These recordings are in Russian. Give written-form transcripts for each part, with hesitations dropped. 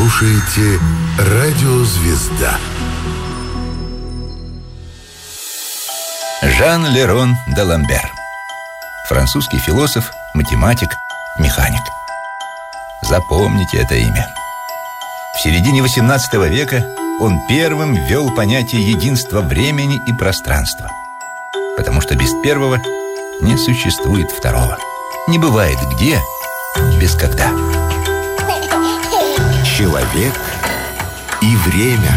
слушаете «Радио Звезда». Жан Лерон д'Аламбер. Французский философ, математик, механик. Запомните это имя. В середине XVIII века он первым ввел понятие единства времени и пространства. Потому что без первого не существует второго. Не бывает где без когда. Человек и время.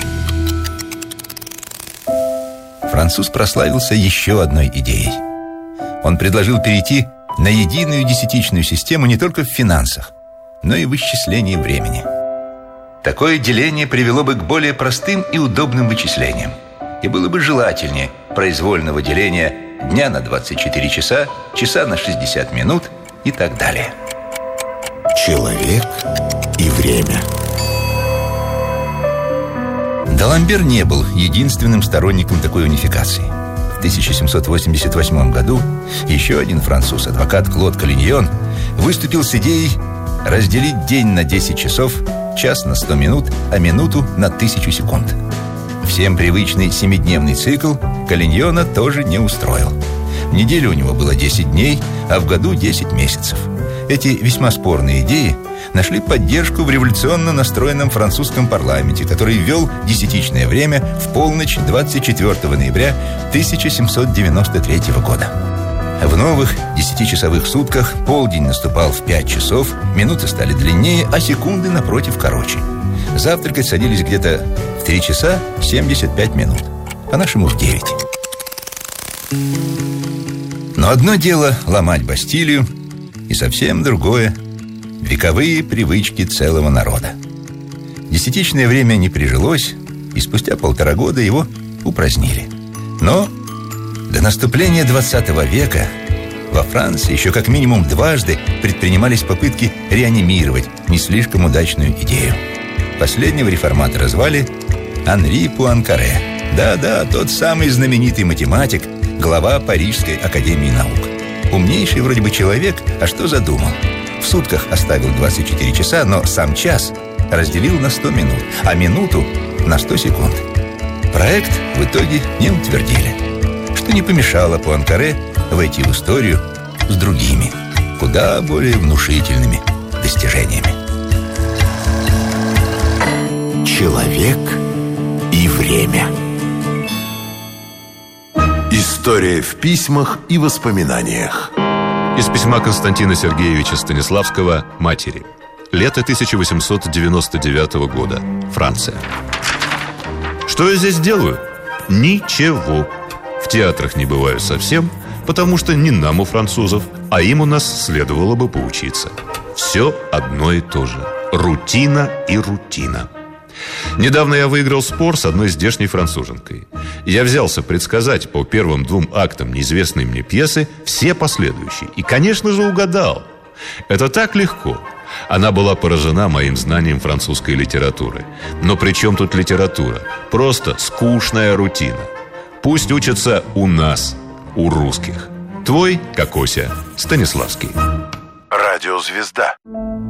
Француз прославился еще одной идеей. Он предложил перейти на единую десятичную систему не только в финансах, но и в исчислении времени. Такое деление привело бы к более простым и удобным вычислениям. И было бы желательнее произвольного деления дня на 24 часа, часа на 60 минут и так далее. Человек и время. Д'Аламбер не был единственным сторонником такой унификации. В 1788 году еще один француз, адвокат Клод Колиньон, выступил с идеей разделить день на 10 часов, час на 100 минут, а минуту на 1000 секунд. Всем привычный 7-дневный цикл Колиньона тоже не устроил. В неделю у него было 10 дней, а в году 10 месяцев. Эти весьма спорные идеи нашли поддержку в революционно настроенном французском парламенте, который ввел десятичное время в полночь 24 ноября 1793 года. В новых 10-часовых сутках полдень наступал в 5 часов, минуты стали длиннее, а секунды, напротив, короче. Завтракать садились где-то в 3 часа 75 минут, по-нашему в 9. Но одно дело ломать Бастилию, и совсем другое — вековые привычки целого народа. Десятичное время не прижилось, и спустя 1,5 года его упразднили. Но до наступления 20 века во Франции еще как минимум дважды предпринимались попытки реанимировать не слишком удачную идею. Последнего реформатора звали Анри Пуанкаре. Да-да, тот самый знаменитый математик, глава Парижской академии наук. Умнейший вроде бы человек, а что задумал? В сутках оставил 24 часа, но сам час разделил на 100 минут, а минуту на 100 секунд. Проект в итоге не утвердили, что не помешало Пуанкаре войти в историю с другими, куда более внушительными достижениями. Человек и время. История в письмах и воспоминаниях. Из письма Константина Сергеевича Станиславского матери. Лето 1899 года. Франция. Что я здесь делаю? Ничего. В театрах не бываю совсем, потому что не нам у французов, а им у нас следовало бы поучиться. Все одно и то же. Рутина и рутина. Недавно я выиграл спор с одной здешней француженкой. Я взялся предсказать по первым 2 актам неизвестной мне пьесы все последующие. И, конечно же, угадал. Это так легко. Она была поражена моим знанием французской литературы. Но при чем тут литература? Просто скучная рутина. Пусть учатся у нас, у русских. Твой, как Ося, Станиславский. Радио Звезда.